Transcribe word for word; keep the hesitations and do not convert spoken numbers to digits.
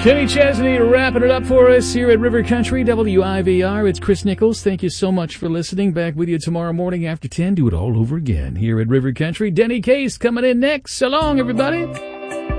Kenny Chesney wrapping it up for us here at River Country, W I V R. It's Chris Nichols. Thank you so much for listening. Back with you tomorrow morning after ten. Do it all over again here at River Country. Denny Case coming in next. So long, everybody.